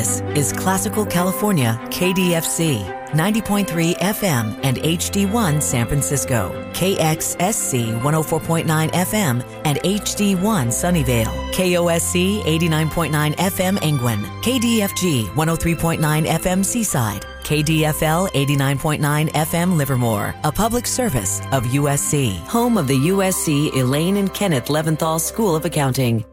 This is Classical California, KDFC, 90.3 FM and HD1 San Francisco, KXSC 104.9 FM and HD1 Sunnyvale, KOSC 89.9 FM Angwin, KDFG 103.9 FM Seaside, KDFL 89.9 FM Livermore, a public service of USC, home of the USC Elaine and Kenneth Leventhal School of Accounting.